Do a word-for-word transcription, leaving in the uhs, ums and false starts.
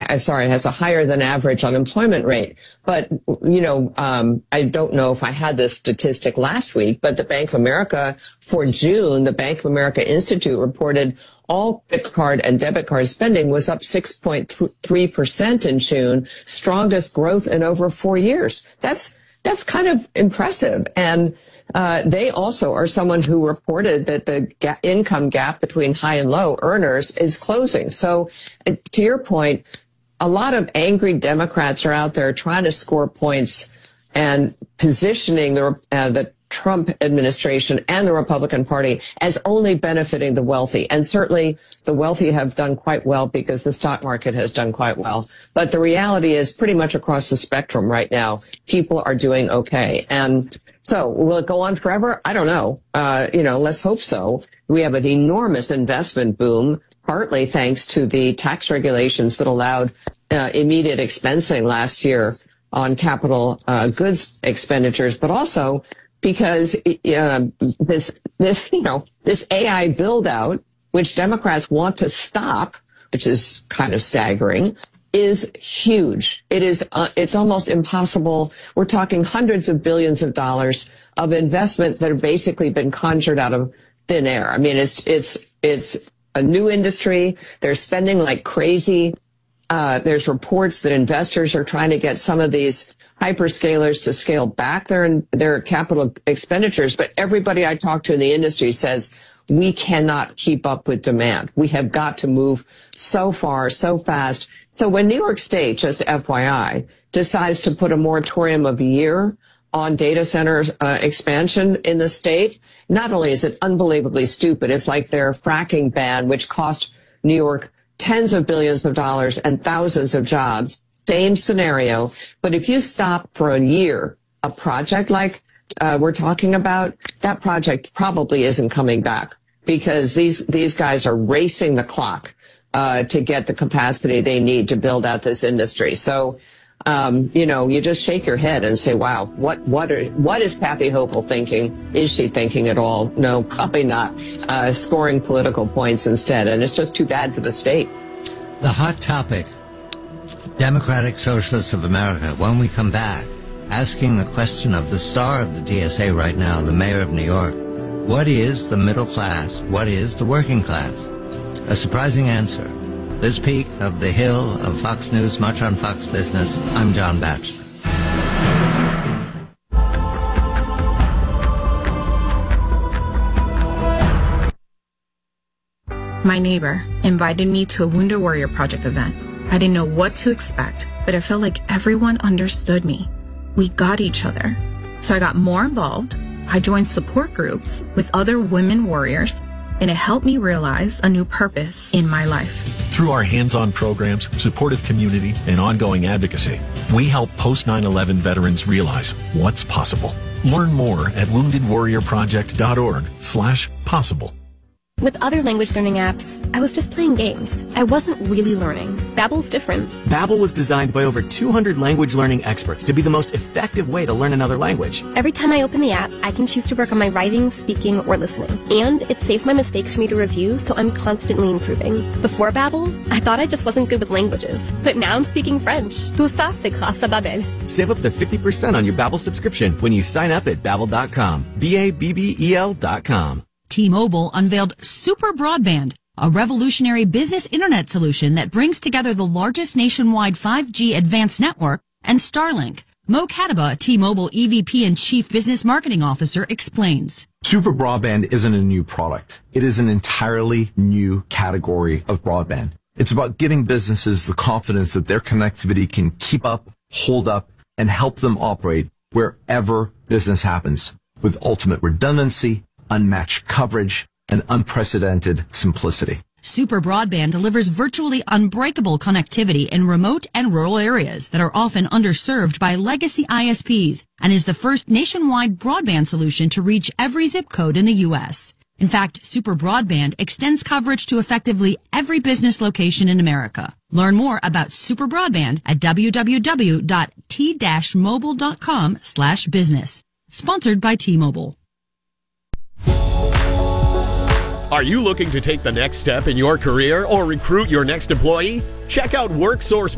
high, sorry, has a higher than average unemployment rate. But, you know, um, I don't know if I had this statistic last week, but the Bank of America for June, the Bank of America Institute reported all credit card and debit card spending was up six point three percent in June, strongest growth in over four years. That's, that's kind of impressive. And Uh, they also are someone who reported that the ga- income gap between high and low earners is closing. So uh, to your point, a lot of angry Democrats are out there trying to score points and positioning the, uh, the Trump administration and the Republican Party as only benefiting the wealthy. And certainly the wealthy have done quite well because the stock market has done quite well. But the reality is pretty much across the spectrum right now, people are doing okay. And so will it go on forever? I don't know. Uh, you know, let's hope so. We have an enormous investment boom, partly thanks to the tax regulations that allowed uh, immediate expensing last year on capital uh, goods expenditures, but also because uh, this, this, you know, this A I build out, which Democrats want to stop, which is kind of staggering, is huge. It is, uh, it's almost impossible. We're talking hundreds of billions of dollars of investment that have basically been conjured out of thin air. I mean, it's, it's, it's a new industry. They're spending like crazy. Uh, there's reports that investors are trying to get some of these hyperscalers to scale back their, their capital expenditures. But everybody I talk to in the industry says, we cannot keep up with demand. We have got to move so far, so fast. So when New York State, just F Y I, decides to put a moratorium of a year on data centers uh, expansion in the state, not only is it unbelievably stupid, it's like their fracking ban, which cost New York tens of billions of dollars and thousands of jobs. Same scenario. But if you stop for a year a project like uh, we're talking about, that project probably isn't coming back because these these guys are racing the clock uh to get the capacity they need to build out this industry. So, um, you know, you just shake your head and say, wow, what what are, what is Kathy Hochul thinking? Is she thinking at all? No, probably not. Uh, scoring political points instead. And it's just too bad for the state. The hot topic, Democratic Socialists of America, when we come back, asking the question of the star of the D S A right now, the mayor of New York, what is the middle class? What is the working class? A surprising answer. This peak of the Hill of Fox News, much on Fox Business. I'm John Batchelor. My neighbor invited me to a Wounded Warrior Project event. I didn't know what to expect, but I felt like everyone understood me. We got each other. So I got more involved. I joined support groups with other women warriors, and it helped me realize a new purpose in my life. Through our hands-on programs, supportive community, and ongoing advocacy, we help post nine eleven veterans realize what's possible. Learn more at wounded warrior project dot org slash possible. With other language learning apps, I was just playing games. I wasn't really learning. Babbel's different. Babbel was designed by over two hundred language learning experts to be the most effective way to learn another language. Every time I open the app, I can choose to work on my writing, speaking, or listening. And it saves my mistakes for me to review, so I'm constantly improving. Before Babbel, I thought I just wasn't good with languages. But now I'm speaking French. Tout ça, c'est grâce à Babbel. Save up to fifty percent on your Babbel subscription when you sign up at babbel dot com. B A B B E L dot com. T-Mobile unveiled Super Broadband, a revolutionary business internet solution that brings together the largest nationwide five G advanced network and Starlink. Mo Kataba, T-Mobile E V P and Chief Business Marketing Officer, explains. Super Broadband isn't a new product. It is an entirely new category of broadband. It's about giving businesses the confidence that their connectivity can keep up, hold up, and help them operate wherever business happens with ultimate redundancy, unmatched coverage, and unprecedented simplicity. Super Broadband delivers virtually unbreakable connectivity in remote and rural areas that are often underserved by legacy I S Ps and is the first nationwide broadband solution to reach every zip code in the U S. In fact, Super Broadband extends coverage to effectively every business location in America. Learn more about Super Broadband at w w w dot t mobile dot com slash business. Sponsored by T-Mobile. Are you looking to take the next step in your career or recruit your next employee? Check out WorkSource